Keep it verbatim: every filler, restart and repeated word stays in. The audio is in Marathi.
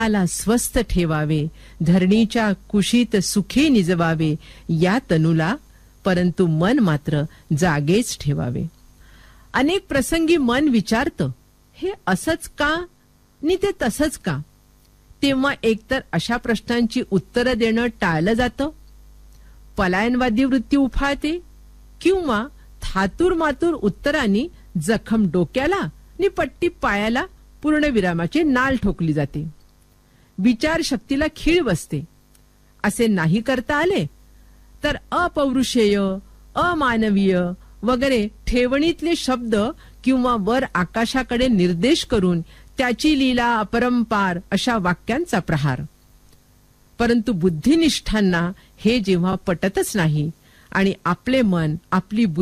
ला स्वस्थ ठेवावे, धरणीच्या कुशीत सुखी निजवावे या तनुला, परंतु मन मात्र जागेच ठेवावे. अनेक प्रसंगी मन विचारतं, हे असंच का नि ते तसंच का. तेव्हा एकतर अशा प्रश्नांची उत्तरं देणं टाळलं जातं, पलायनवादी वृत्ती उफाळते, किंवा थातूर मातूर उत्तरांनी जखम डोक्याला नि पट्टी पायाला पूर्णविरामाची नाल ठोकली जाते. विचारशक्तीला खीळ बसते. असे नाही करता आले तर अपौरुषेय, अमानवीय वगैरे ठेवणीतले शब्द किंवा वर आकाशाकडे निर्देश करून त्याची लीला अपरंपार अशा वाक्यांचा प्रहार. परंतु बुद्धिनिष्ठांना हे जेव्हा पटतच नाही आणि आपले मन, आपली